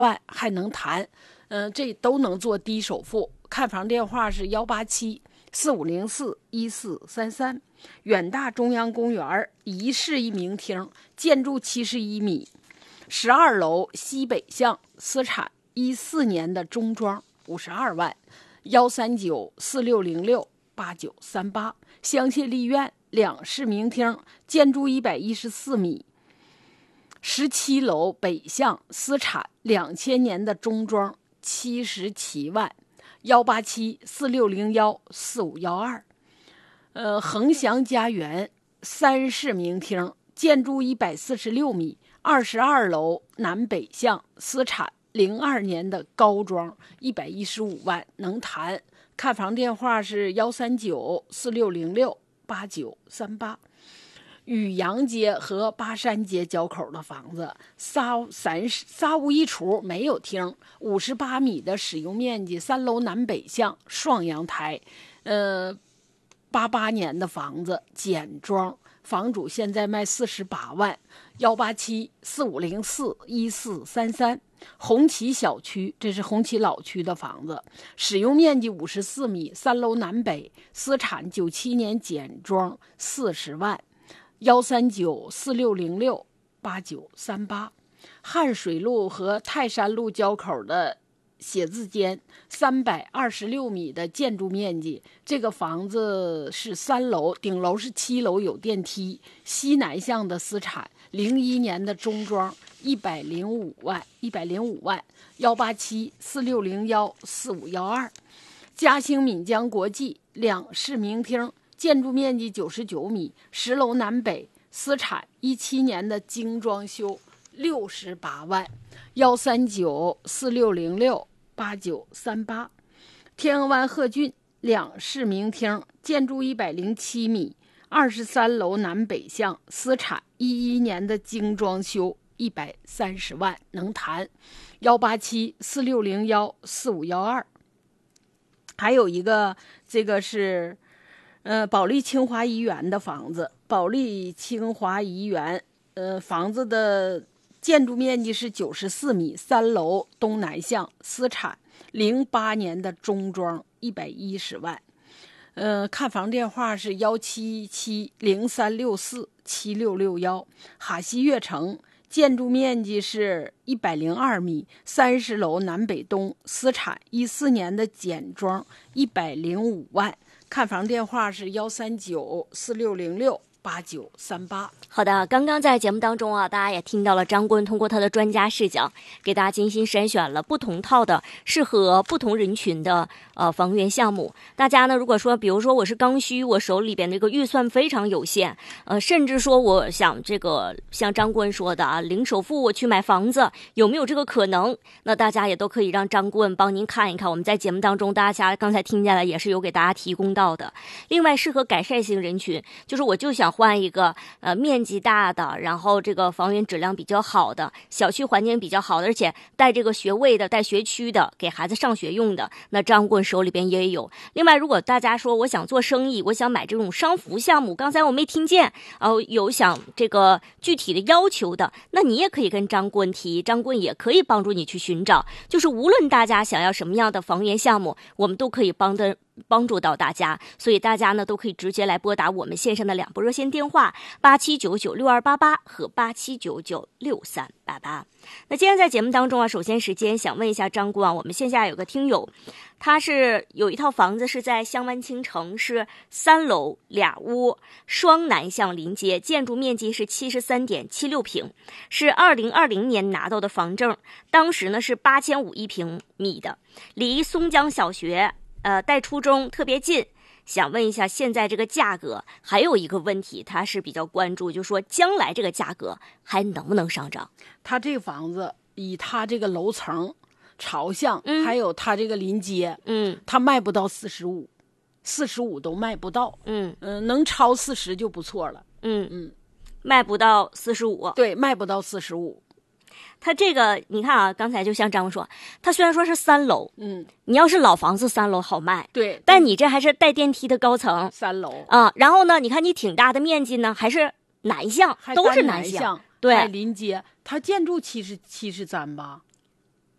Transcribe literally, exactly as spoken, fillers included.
万还能谈，嗯、呃，这都能做低首付。看房电话是幺八七四五零四一四三三。远大中央公园一室一明厅，建筑七十一米，十二楼西北向，私产一四年的中装，五十二万。幺三九四六零六八九三八。香榭丽苑两室明厅，建筑一百一十四米，十七楼北向，私产两千年的中装，七十七万。幺八七四六零幺四五幺二。呃，恒祥家园三室明厅，建筑一百四十六米，二十二楼南北向，私产零二年的高装，一百一十五万，能谈。看房电话是幺三九四六零六八九三八。宇阳街和巴山街交口的房子，仨三仨屋一厨，没有厅，五十八米的使用面积，三楼南北向，双阳台，呃。八八年的房子，简装，房主现在卖四十八万。幺八七四五零四一四三三。红旗小区，这是红旗老区的房子，使用面积五十四米，三楼南北，私产九七年简装，四十万。幺三九四六零六八九三八。汉水路和泰山路交口的写字间，三百二十六米的建筑面积，这个房子是三楼，顶楼是七楼，有电梯，西南向的私产，零一年的中装，一百零五万，一百零五万。幺八七四六零幺四五幺二。嘉兴闽江国际两室明厅，建筑面积九十九米，十楼南北，私产一七年的精装修，六十八万。幺三九四六零六八九三八。天鹅湾鹤郡两室明厅，建筑一百零七米，二十三楼南北向，私产一一年的精装修，一百三十万，能谈。幺八七四六零幺四五幺二。还有一个，这个是呃保利清华怡园的房子，保利清华怡园，呃房子的建筑面积是九十四米，三楼东南向，私产零八年的中装，一百一十万。呃，看房电话是幺七七零三六四七六六幺。哈西悦城，建筑面积是一百零二米，三十楼南北东，私产一四年的简装，一百零五万。看房电话是幺三九四六零六八九三八。 好的，刚刚在节目当中啊，大家也听到了张棍通过他的专家视角，给大家精心筛选了不同套的适合不同人群的呃房源项目。大家呢，如果说比如说我是刚需，我手里边这个预算非常有限，呃，甚至说我想这个像张棍说的啊，零首付我去买房子，有没有这个可能？那大家也都可以让张棍帮您看一看。我们在节目当中，大家刚才听见了，也是有给大家提供到的。另外，适合改善型人群，就是我就想换一个呃面积大的，然后这个房源质量比较好的，小区环境比较好的，而且带这个学位的，带学区的，给孩子上学用的，那张棍手里边也有。另外，如果大家说我想做生意，我想买这种商服项目，刚才我没听见，呃，有想这个具体的要求的，那你也可以跟张棍提，张棍也可以帮助你去寻找。就是无论大家想要什么样的房源项目，我们都可以帮的。帮助到大家，所以大家呢都可以直接来拨打我们线上的两部热线电话八七九九六二八八和八七九九六三八八。那今天在节目当中啊，首先时间想问一下张棍啊，我们线下有个听友，他是有一套房子是在香湾青城，是三楼俩屋，双南向临街，建筑面积是七十三点七六平，是二零二零年拿到的房证，当时呢是八千五一平米的，离松江小学。呃，带初中特别近，想问一下现在这个价格，还有一个问题，他是比较关注，就是说将来这个价格还能不能上涨？ 他这个房子以他这个楼层、朝向， 嗯、 还有他这个临街， 嗯， 他卖不到四十五，四十五都卖不到， 嗯嗯、呃，能超四十就不错了， 嗯嗯， 卖不到四十五， 对，卖不到四十五。 它这个你看啊，刚才就像张说，它虽然说是三楼， 嗯， 你要是老房子三楼好卖， 对， 但你这还是带电梯的高层三楼啊。然后呢，你看你挺大的面积呢，还是南向，都是南向，对， 临街，它建筑七十七十三吧，